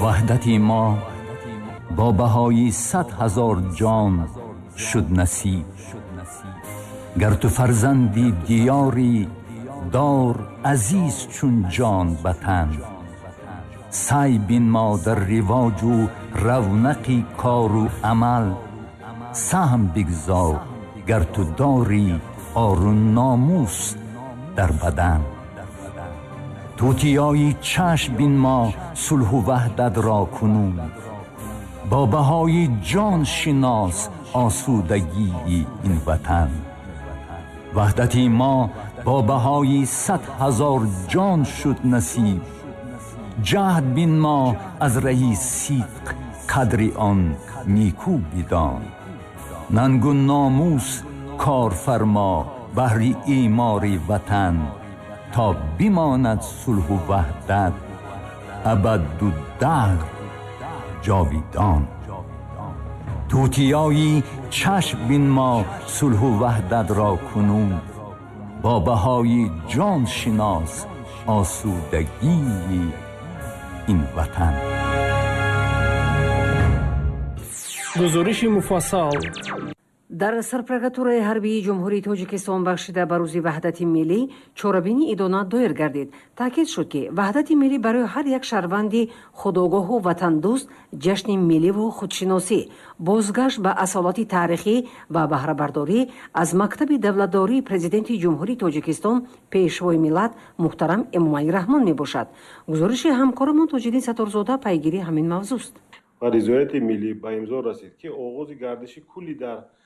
وحدتی ما با بهای 100,000 جان شد نصیب. گر تو فرزندی دیاری دار عزیز چون جان وطن. سعی بین ما در رواج و رونقی کار و عمل. سهم بگذار گر تو داری آر و ناموس در بدن. توتیای چشم بین ما صلح و وحدت را کنون. با بهای جان شناس آسودگی این وطن. وحدتی ما با بهای 100,000 جان شد نصیب. جهد بین ما از رهی صدق قدر آن نیکو بدان. ننگ و ناموس کار فرما بهر ایمار وطن. تا بماند صلح و وحدت ابد و دهر جاویدان. توتیایی چشم بین ما صلح و وحدت را کنون. با بهای جان شناس آسودگی این وطن. گزارش مفصل. در سرپرکاتураи ҳарбии ҷумҳурии тоҷикистон бахшида ба рӯзи ваҳдати миллӣ чорабинии идона доир гардид. таъкид шуд ки ваҳдати миллӣ барои ҳар як шаҳрванди худогоҳу ватандӯст ҷашни милливу худшиносӣ, бозгашт ба асолати таърихӣ ва баҳрабардорӣ аз мактаби давлатдории президенти ҷумҳурии тоҷикистон пешвои миллат муҳтарам Эмомалӣ Раҳмон мебошад. гузориши ҳамкорамон Тоҷиддин Сатторзода пайгири ҳамин мавзӯст. و رضایت ملی به امضا رسید که آغاز گردش کلی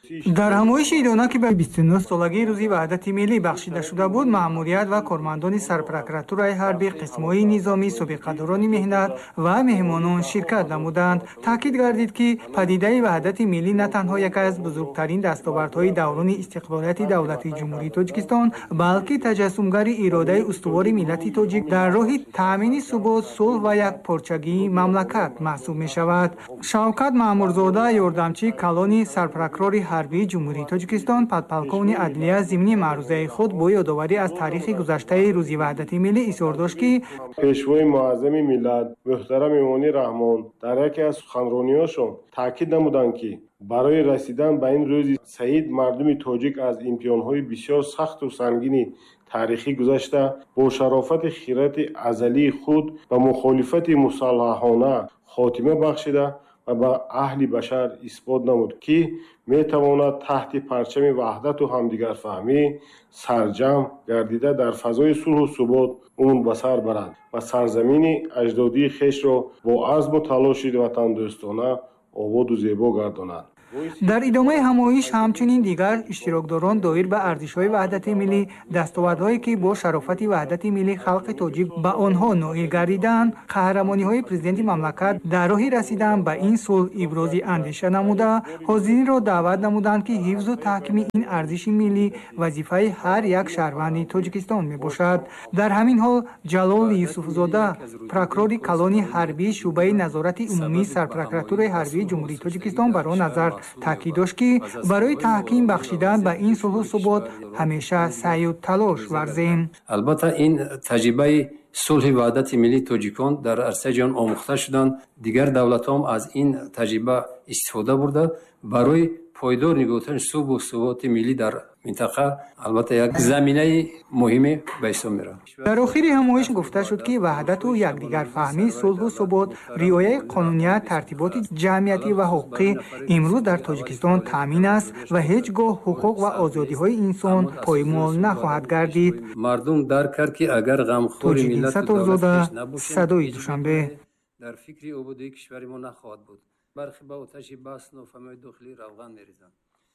در ҳамоиши идона ки ба 29 солагии рӯзи ваҳдати миллӣ бахшида шуда буд, маъмурият ва кормандони сарпрокуратураи ҳарбӣ, қисмҳои низомӣ, собиқадорони меҳнат ва меҳмонон ширкат намуданд. таъкид гардид ки падидаи ваҳдати миллӣ на танҳо яке аз бузургтарин дастовардҳои даврони истиқлолияти давлати ҷумҳурии Тоҷикистон, балки таҷассумгари иродаи устувори миллати тоҷик дар роҳи таъмини субот, сулҳ ва якпорчагии мамлакат маҳсуб мешавад. Шавкат Маъмурзода, ёрдамчии калони сарпрокурори ҳарбии ҷумҳурии Тоҷикистон, подполковни адлия зимни маърузаи худ бо ёдоварӣ аз таърихи гузаштаи рӯзи ваҳдати миллӣ изҳор дошт ки пешвои муаззами миллат муҳтарам Эмомалӣ Раҳмон дар яке аз суханрониҳошон таъкид намуданд ки барои расидан ба ин рӯзи саид мардуми тоҷик аз имтиҳонҳои бисёр сахту сангини таърихӣ гузашта, бо шарофати хирати азалии худ ба мухолифати мусаллаҳона хотима бахшида ва ба аҳли башар исбот намуд ки метавонад таҳти парчами ваҳдату ҳамдигарфаҳмӣ сарҷам гардида дар фазои сулҳу субот умр ба сар барад ва сарзамини аҷдодии хешро бо азму талоши ватандӯстона ободу зебо гардонад. дар идомаи ҳамоиш ҳамчунин дигар иштирокдорон доир ба арзишҳои ваҳдати миллӣ, дастовардҳое ки бо шарофати ваҳдати миллӣ халқи тоҷик ба онҳо ноил гардиданд, қаҳрамониҳои президенти мамлакат дар роҳи расидан ба ин сулҳ ибрози андеша намуда, ҳозиринро даъват намуданд ки ҳифзу таҳкими ин арзиши миллӣ вазифаи ҳар як шаҳрванди Тоҷикистон мебошад. дар ҳамин ҳол Ҷалол Юсуфзода, прокурори калони ҳарбии шуъбаи назорати умумии сарпрокуратураи ҳарбии ҷумҳурии Тоҷикистон барои назар таъкид дошт ки барои таҳким бахшидан ба ин сулҳу субот ҳамеша саъю талош варзем. албатта ин таҷрибаи сулҳи ваҳдати миллии тоҷикон дар арсаи ҷаҳон омӯхта шуданд. дигар давлатҳом аз ин таҷриба истифода бурда барои пойдор нигоҳдории сулҳу суботи миллӣ дар минтақа албатта як заминаи муҳиме ба ҳисоб меравад. дар охири ҳамоиш гуфта шуд ки ваҳдату якдигарфаҳмӣ, сулҳу субот, риояи қонуният, тартиботи ҷамъиятӣ ва ҳуқуқӣ имрӯз дар Тоҷикистон таъмин аст ва ҳеҷ гоҳ ҳуқуқ ва озодиҳои инсон поймол нахоҳад гардид. мардум дарк кард ки агар ғамхори миллату давлати набошем, садои душанбе, дар фикри ободии кишвари мо нахоҳад буд. бархи ба оташи баҳс нофаҳмиҳои дохилӣ равған мерезанд.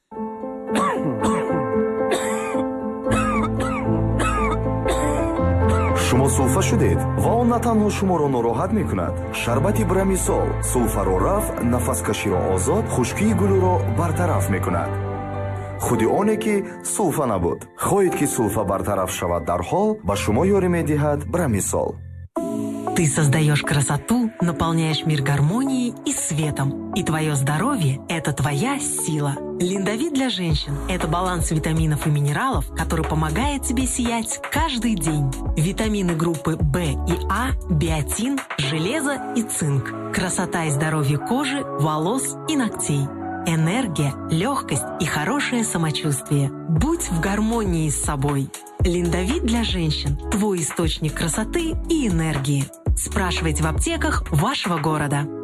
шумо сулфа шудед ва он на танҳо шуморо нороҳат мекунад. шарбати брамисол сулфаро рафъ, нафаскаширо озод, хушкии гулӯро бартараф мекунад. худи оне ки сулфа набуд. хоҳед ки сулфа бартараф шавад дарҳол ба шумо ёрӣ медиҳад брамисол. Ты создаешь красоту, наполняешь мир гармонией и светом. И твое здоровье – это твоя сила. Линдовит для женщин – это баланс витаминов и минералов, который помогает тебе сиять каждый день. Витамины группы В и А, биотин, железо и цинк. Красота и здоровье кожи, волос и ногтей. Энергия, легкость и хорошее самочувствие. Будь в гармонии с собой. Линдовит для женщин – твой источник красоты и энергии. Спрашивайте в аптеках вашего города.